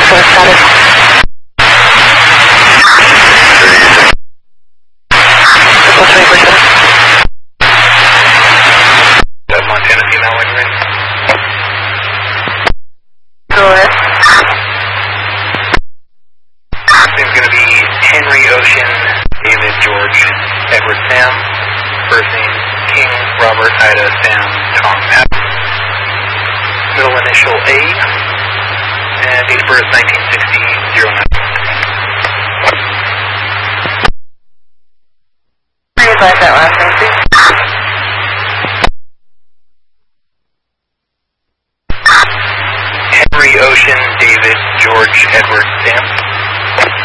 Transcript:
for status. What's 20%? That Montana female when you're in. Go ahead. Name's going to be Henry Ocean, David George, Edward Sam. First name King Robert Ida Sam Tom Adam. Middle initial A. And date of birth 1960-09. Revise that last name, please. Henry Ocean, David George, Edward Sam.